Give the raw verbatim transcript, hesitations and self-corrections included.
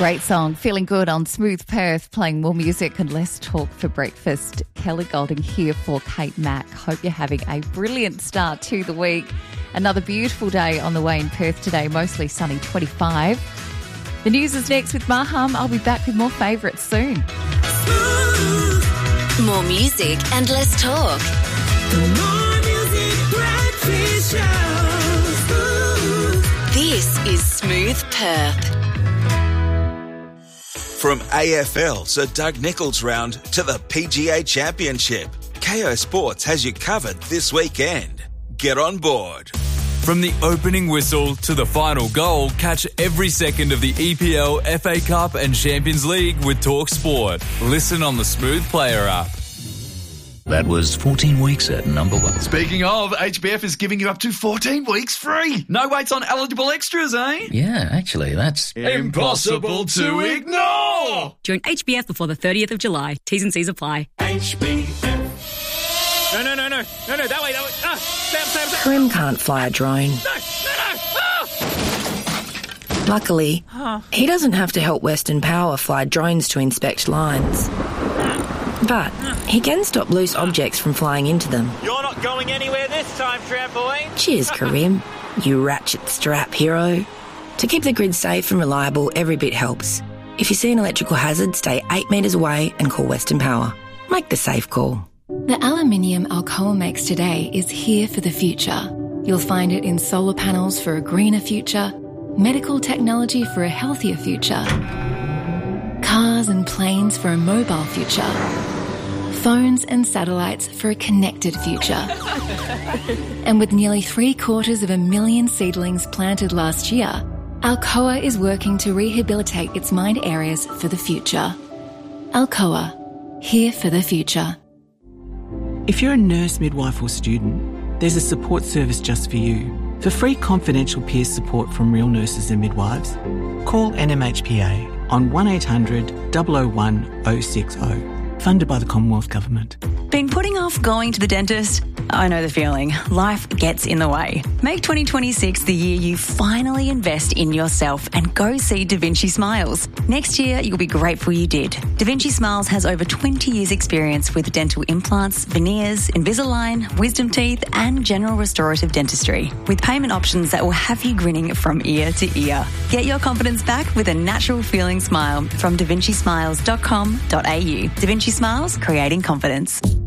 Great song, Feeling Good on Smooth Perth, playing more music and less talk for breakfast. Kelly Golding here for Kate Mack. Hope you're having a brilliant start to the week. Another beautiful day on the way in Perth today, mostly sunny, twenty-five. The news is next with Maham. I'll be back with more favourites soon. More music and less talk. More music, breakfast show. This is Smooth Perth. From A F L Sir Doug Nicholls round to the P G A Championship, K O Sports has you covered this weekend. Get on board. From the opening whistle to the final goal, catch every second of the E P L, F A Cup and Champions League with Talk Sport. Listen on the Smooth Player app. That was fourteen weeks at number one. Speaking of, H B F is giving you up to fourteen weeks free. No waits on eligible extras, eh? Yeah, actually, that's impossible to ignore. Join H B F before the thirtieth of July. T's and C's apply. H B F. No, no, no, no. No, no, that way, that way. Ah, Sam, Sam, Sam. Karim can't fly a drone. No, no, no. Ah. Luckily, he doesn't have to help Western Power fly drones to inspect lines. But he can stop loose objects from flying into them. You're not going anywhere this time, trampoline. Cheers, Karim, you ratchet strap hero. To keep the grid safe and reliable, every bit helps. If you see an electrical hazard, stay eight metres away and call Western Power. Make the safe call. The aluminium Alcoa makes today is here for the future. You'll find it in solar panels for a greener future, medical technology for a healthier future, cars and planes for a mobile future, phones and satellites for a connected future. And with nearly three quarters of a million seedlings planted last year, Alcoa is working to rehabilitate its mined areas for the future. Alcoa, here for the future. If you're a nurse, midwife or student, there's a support service just for you. For free confidential peer support from real nurses and midwives, call N M H P A on one eight hundred, double oh one, oh six oh. Funded by the Commonwealth Government. Been putting off going to the dentist? I know the feeling. Life gets in the way. Make twenty twenty-six the year you finally invest in yourself and go see Da Vinci Smiles. Next year, you'll be grateful you did. Da Vinci Smiles has over twenty years experience with dental implants, veneers, Invisalign, wisdom teeth and general restorative dentistry, with payment options that will have you grinning from ear to ear. Get your confidence back with a natural feeling smile from da vinci smiles dot com dot a u. Da Vinci Smiles, creating confidence.